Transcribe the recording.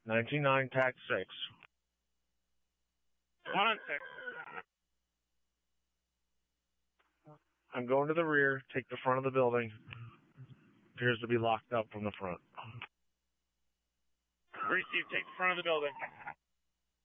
19-9, TAC 6. 1 on 6. I'm going to the rear. Take the front of the building. Appears to be locked up from the front. Receive, take the front of the building.